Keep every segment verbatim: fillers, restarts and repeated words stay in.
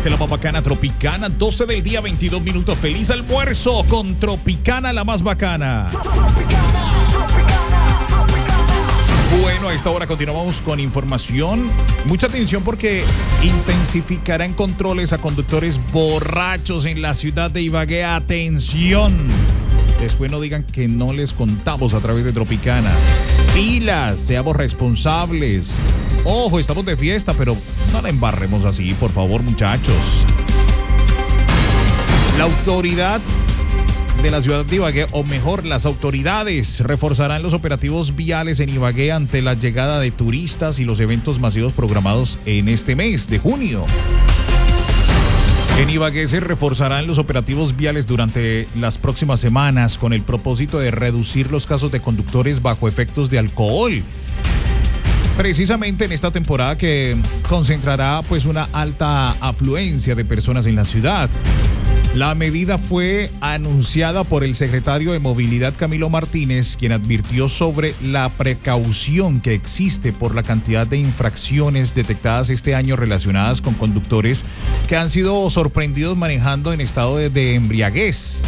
de la más bacana Tropicana, doce del día, veintidós minutos. Feliz almuerzo con Tropicana, la más bacana. Bueno, a esta hora continuamos con información. Mucha atención porque intensificarán controles a conductores borrachos en la ciudad de Ibagué. Atención. Después no digan que no les contamos a través de Tropicana. Pilas, seamos responsables. Ojo, estamos de fiesta, pero no la embarremos así, por favor, muchachos. La autoridad de la ciudad de Ibagué, o mejor, las autoridades reforzarán los operativos viales en Ibagué ante la llegada de turistas y los eventos masivos programados en este mes de junio. En Ibagué se reforzarán los operativos viales durante las próximas semanas con el propósito de reducir los casos de conductores bajo efectos de alcohol. Precisamente en esta temporada que concentrará pues una alta afluencia de personas en la ciudad. La medida fue anunciada por el secretario de Movilidad, Camilo Martínez, quien advirtió sobre la precaución que existe por la cantidad de infracciones detectadas este año relacionadas con conductores que han sido sorprendidos manejando en estado de, de embriaguez.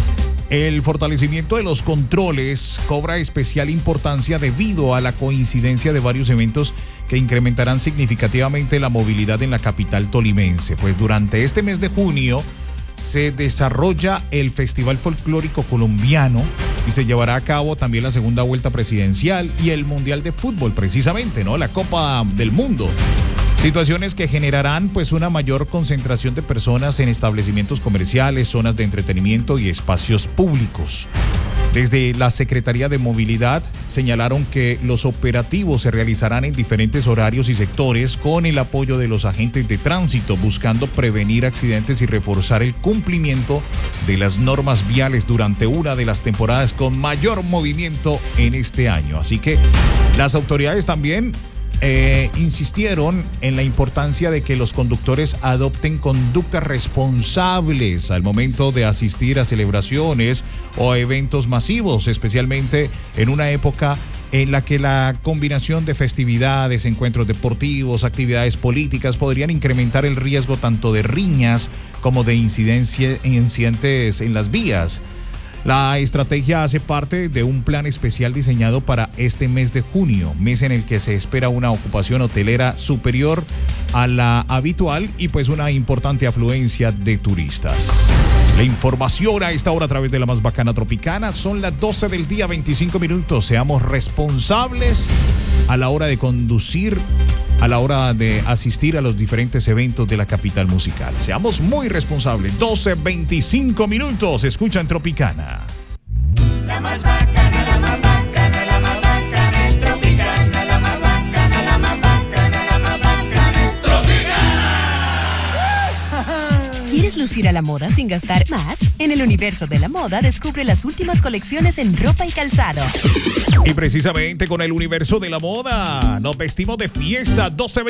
El fortalecimiento de los controles cobra especial importancia debido a la coincidencia de varios eventos que incrementarán significativamente la movilidad en la capital tolimense. Pues durante este mes de junio se desarrolla el Festival Folclórico Colombiano y se llevará a cabo también la segunda vuelta presidencial y el Mundial de Fútbol, precisamente, ¿no? La Copa del Mundo. Situaciones que generarán pues una mayor concentración de personas en establecimientos comerciales, zonas de entretenimiento y espacios públicos. Desde la Secretaría de Movilidad señalaron que los operativos se realizarán en diferentes horarios y sectores con el apoyo de los agentes de tránsito, buscando prevenir accidentes y reforzar el cumplimiento de las normas viales durante una de las temporadas con mayor movimiento en este año. Así que las autoridades también Eh, insistieron en la importancia de que los conductores adopten conductas responsables al momento de asistir a celebraciones o a eventos masivos, especialmente en una época en la que la combinación de festividades, encuentros deportivos, actividades políticas podrían incrementar el riesgo tanto de riñas como de incidencia, incidentes en las vías. La estrategia hace parte de un plan especial diseñado para este mes de junio, mes en el que se espera una ocupación hotelera superior a la habitual y pues una importante afluencia de turistas. La información a esta hora a través de la más bacana Tropicana. Son las doce del día, veinticinco minutos. Seamos responsables a la hora de conducir, a la hora de asistir a los diferentes eventos de la capital musical. Seamos muy responsables. doce, veinticinco minutos. Escuchan Tropicana. La más bacana, la más bacana, la más bacana es Tropicana. La más bacana, la más bacana, la más bacana es Tropicana. ¿Quieres lucir a la moda sin gastar más? En el universo de la moda descubre las últimas colecciones en ropa y calzado. Y precisamente con el universo de la moda nos vestimos de fiesta. doce